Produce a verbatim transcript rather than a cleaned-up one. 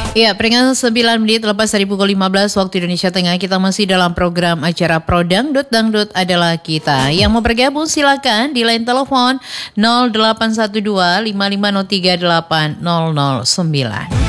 Ya, peringatan sembilan menit lepas dari pukul lima belas waktu Indonesia Tengah, kita masih dalam program acara Pro Dangdut, Dangdut adalah kita. Yang mau bergabung silakan di line telepon nol delapan satu dua lima lima nol tiga delapan nol nol sembilan.